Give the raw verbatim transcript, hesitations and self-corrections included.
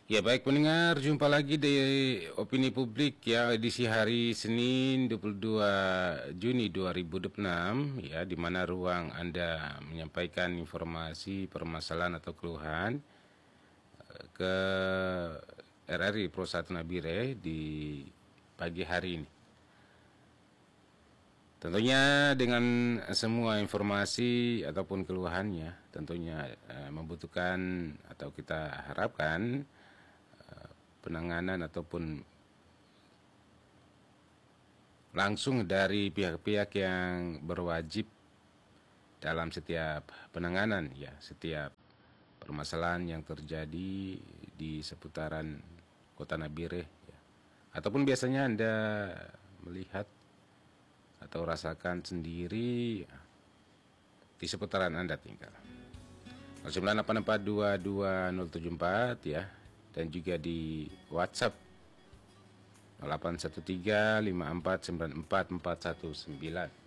Ya baik pendengar, jumpa lagi di Opini Publik ya edisi hari Senin dua puluh dua Juni dua ribu dua puluh enam ya, di mana ruang Anda menyampaikan informasi, permasalahan atau keluhan eh, ke R R I Pro satu Nabire di pagi hari ini. Tentunya dengan semua informasi ataupun keluhannya tentunya eh, membutuhkan atau kita harapkan penanganan ataupun langsung dari pihak-pihak yang berwajib dalam setiap penanganan ya, setiap permasalahan yang terjadi di seputaran Kota Nabire ya. Ataupun biasanya Anda melihat atau rasakan sendiri ya, di seputaran Anda tinggal. nol sembilan delapan empat dua dua nol tujuh empat ya, dan juga di WhatsApp nol delapan satu tiga lima empat sembilan empat empat satu sembilan.